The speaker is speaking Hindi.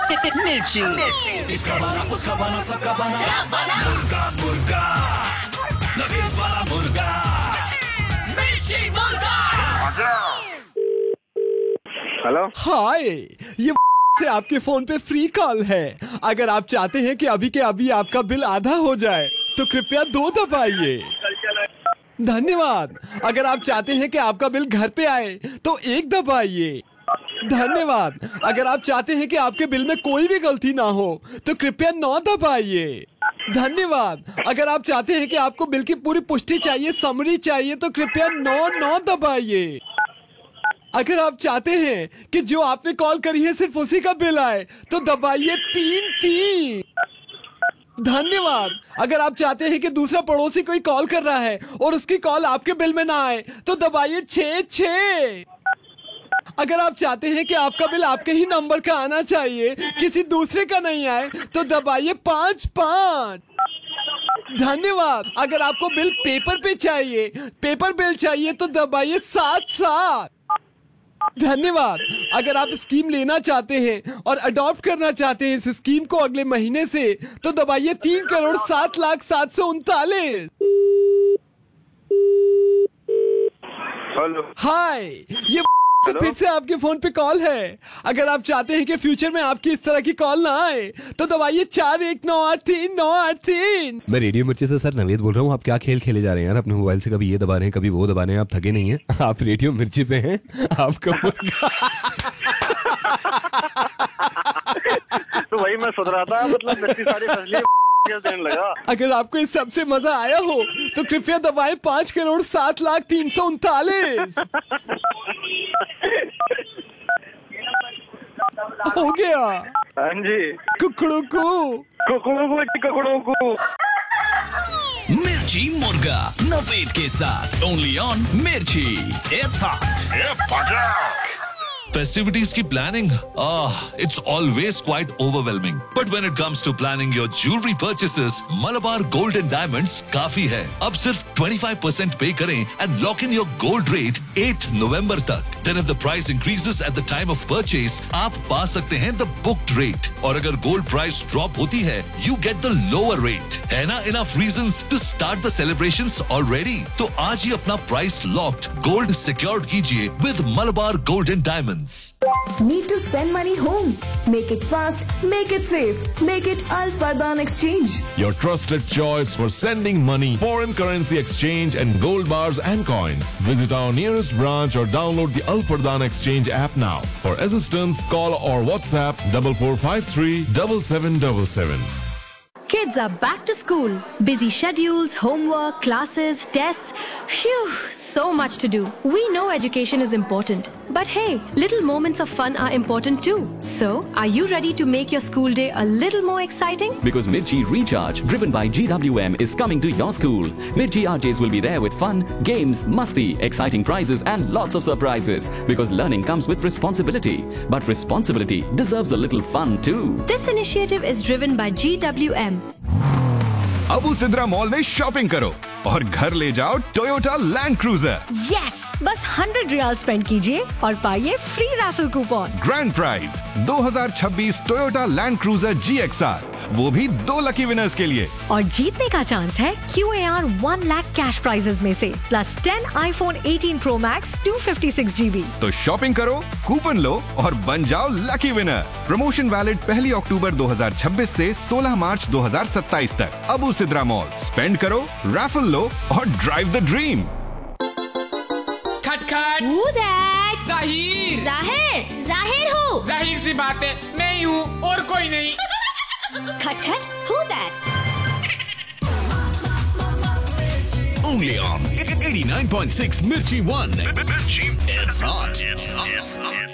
मिर्ची। इसका बना उसका बना सबका बना मुर्गा मुर्गा नवीद वाला मुर्गा मिर्ची मुर्गा। हेलो हाय, ये से आपके फोन पे फ्री कॉल है। अगर आप चाहते हैं कि अभी के अभी आपका बिल आधा हो जाए तो कृपया 2 दबाइए। धन्यवाद। अगर आप चाहते हैं कि आपका बिल घर पे आए तो 1 दबाइए। धन्यवाद। अगर आप चाहते हैं कि आपके बिल में कोई भी गलती ना हो तो कृपया 9 दबाइए। धन्यवाद। अगर आप चाहते हैं कि आपको बिल की पूरी पुष्टि चाहिए, समरी चाहिए, तो कृपया 9 दबाइए। अगर आप चाहते हैं कि जो आपने कॉल करी है सिर्फ उसी का बिल आए तो दबाइए 3। धन्यवाद। अगर आप चाहते हैं कि दूसरा पड़ोसी कोई कॉल कर रहा है और उसकी कॉल आपके बिल में ना आए तो दबाइए 6। अगर आप चाहते हैं कि आपका बिल आपके ही नंबर का आना चाहिए, किसी दूसरे का नहीं आए, तो दबाइए 5। धन्यवाद। अगर आपको बिल पेपर पे चाहिए, पेपर बिल चाहिए, तो दबाइए 7। धन्यवाद। अगर आप स्कीम लेना चाहते हैं और अडॉप्ट करना चाहते हैं इस स्कीम को अगले महीने से, तो दबाइए 3,07,739। हेलो हाय, ये तो फिर से आपके फोन पे कॉल है। अगर आप चाहते हैं कि फ्यूचर में आपकी इस तरह की कॉल ना आए तो दबाइए 41983983। मैं रेडियो मिर्ची से सर नवेद बोल रहा हूँ। आप क्या खेल खेले जा रहे हैं यार अपने मोबाइल से? कभी ये दबा रहे हैं, कभी वो दबा रहे हैं। आप थके नहीं हैं? आप रेडियो मिर्ची पे हैं। आपका तो वही मैं सोच रहा था, मतलब मिर्ची सारी फसली देने लगा। अगर आपको इस सबसे मजा आया हो तो कृपया दबाएं 5,07,03,39। हो गया। हाँ जी। कुकड़ू को मिर्ची मुर्गा नवीद के साथ ओनली ऑन मिर्ची। It's hot. Festivities की planning, it's always quite overwhelming. But when it comes to planning your jewelry purchases, Malabar Gold and Diamonds काफी है। अब सिर्फ 25% पे करें and lock in your gold rate 8 November तक। Then if the price increases at the time of purchase, आप पा सकते हैं the booked rate। और अगर gold price drop होती है, you get the lower rate। है ना enough reasons to start the celebrations already? तो आज ही अपना price locked gold secured कीजिए with Malabar Gold and Diamonds। Need to send money home? Make it fast, make it safe, make it Al Fardan Exchange. Your trusted choice for sending money, foreign currency exchange and gold bars and coins. Visit our nearest branch or download the Al Fardan Exchange app now. For assistance, call or WhatsApp 4453 7777. Kids are back to school. Busy schedules, homework, classes, tests. Phew, so much to do. We know education is important. But hey, little moments of fun are important too. So, are you ready to make your school day a little more exciting? Because Mirchi Recharge, driven by GWM, is coming to your school. Mirchi RJs will be there with fun, games, masti, exciting prizes and lots of surprises. Because learning comes with responsibility. But responsibility deserves a little fun too. This initiative is driven by GWM. Abu Sidra mall में शॉपिंग करो और घर ले जाओ टोयोटा लैंड क्रूजर। Yes! बस 100 रियाल स्पेंड कीजिए और पाइए free raffle coupon. Grand prize 2026 Toyota land cruiser GXR, वो भी 2 लकी विनर्स के लिए। और जीतने का चांस है QAR 1 लाख कैश प्राइजेस में से plus 10 iPhone 18 Pro Max 256 GB। तो शॉपिंग करो, कूपन लो और बन जाओ लकी विनर। प्रमोशन वैलिड 1 अक्टूबर 2026 से 16 मार्च 2027 तक। अबू सिद्रा मॉल, स्पेंड करो, रैफल लो और ड्राइव द ड्रीम। खटखट। Who that? जाहिर। जाहिर हो। जाहिर सी बात है, मैं ही हूँ और कोई नहीं। खटखट। Who that? Only on 89.6 Mirchi 1. It's hot.